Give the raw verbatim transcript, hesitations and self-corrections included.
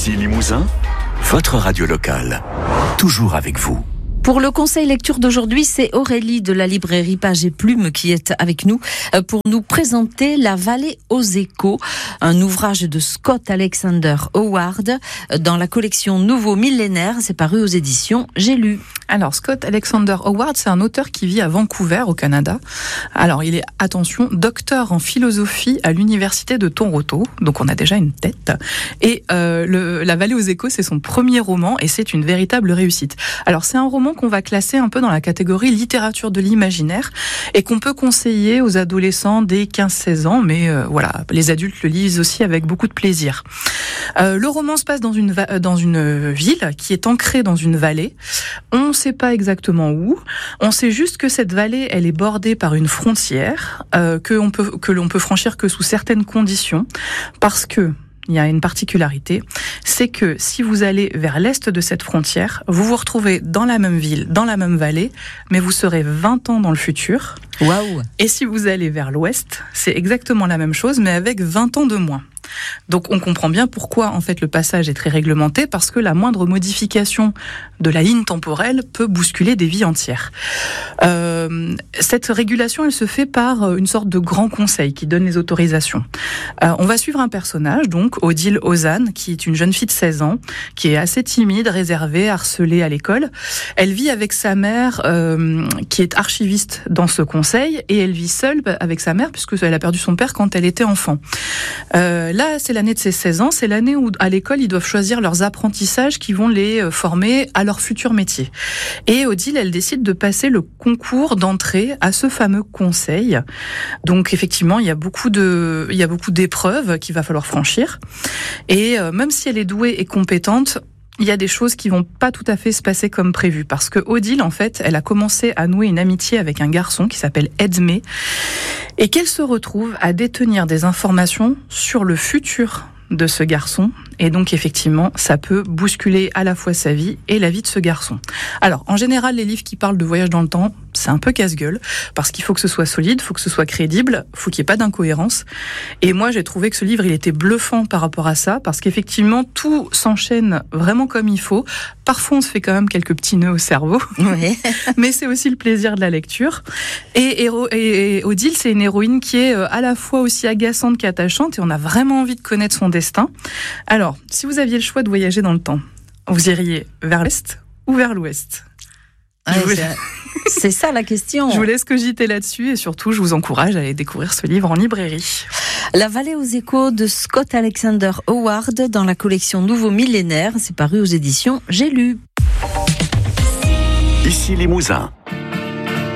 Ici Limousin, votre radio locale, toujours avec vous. Pour le conseil lecture d'aujourd'hui, c'est Aurélie de la librairie Page et Plume qui est avec nous pour nous présenter La Vallée aux Échos, un ouvrage de Scott Alexander Howard dans la collection Nouveau Millénaire. C'est paru aux éditions J'ai lu. Alors, Scott Alexander Howard, c'est un auteur qui vit à Vancouver, au Canada. Alors, il est, attention, docteur en philosophie à l'université de Toronto. Donc, on a déjà une tête. Et euh, le, La Vallée aux Échos, c'est son premier roman et c'est une véritable réussite. Alors, c'est un roman qu'on va classer un peu dans la catégorie littérature de l'imaginaire et qu'on peut conseiller aux adolescents dès quinze seize ans, mais euh, voilà, les adultes le lisent aussi avec beaucoup de plaisir. Euh, le roman se passe dans une, va- dans une ville qui est ancrée dans une vallée. On ne sait pas exactement où. On sait juste que cette vallée, elle est bordée par une frontière euh, que on peut que l'on peut franchir que sous certaines conditions, parce que il y a une particularité, c'est que si vous allez vers l'est de cette frontière, vous vous retrouvez dans la même ville, dans la même vallée, mais vous serez vingt ans dans le futur. Waouh! Et si vous allez vers l'ouest, c'est exactement la même chose, mais avec vingt ans de moins. Donc on comprend bien pourquoi en fait le passage est très réglementé, parce que la moindre modification de la ligne temporelle peut bousculer des vies entières. Euh, cette régulation, elle se fait par une sorte de grand conseil qui donne les autorisations. Euh, on va suivre un personnage, donc Odile Ozanne, qui est une jeune fille de seize ans, qui est assez timide, réservée, harcelée à l'école. Elle vit avec sa mère, euh, qui est archiviste dans ce conseil, et elle vit seule avec sa mère puisque elle a perdu son père quand elle était enfant. Euh, là, c'est l'année de ses seize ans, c'est l'année où, à l'école, ils doivent choisir leurs apprentissages qui vont les former à leur futur métier. Et Odile, elle décide de passer le concours d'entrée à ce fameux conseil. Donc, effectivement, il y a beaucoup de, il y a beaucoup d'épreuves qu'il va falloir franchir. Et euh, même si elle est douée et compétente, il y a des choses qui vont pas tout à fait se passer comme prévu, parce que Odile, en fait, elle a commencé à nouer une amitié avec un garçon qui s'appelle Edmé, et qu'elle se retrouve à détenir des informations sur le futur de ce garçon. Et donc, effectivement, ça peut bousculer à la fois sa vie et la vie de ce garçon. Alors, en général, les livres qui parlent de voyage dans le temps, c'est un peu casse-gueule, parce qu'il faut que ce soit solide, il faut que ce soit crédible, il faut qu'il n'y ait pas d'incohérence. Et moi, j'ai trouvé que ce livre, il était bluffant par rapport à ça, parce qu'effectivement, tout s'enchaîne vraiment comme il faut. Parfois, on se fait quand même quelques petits nœuds au cerveau, Oui. mais c'est aussi le plaisir de la lecture. Et, Héro- et, et Odile, c'est une héroïne qui est à la fois aussi agaçante qu'attachante, et on a vraiment envie de connaître son destin. Alors, si vous aviez le choix de voyager dans le temps, vous iriez vers l'Est ou vers l'Ouest ? Ouais, Je vous- c'est, c'est ça la question. Je vous laisse cogiter là-dessus et surtout, je vous encourage à aller découvrir ce livre en librairie. La Vallée aux Échos de Scott Alexander Howard dans la collection Nouveau Millénaire. C'est paru aux éditions J'ai lu. Ici Limousin.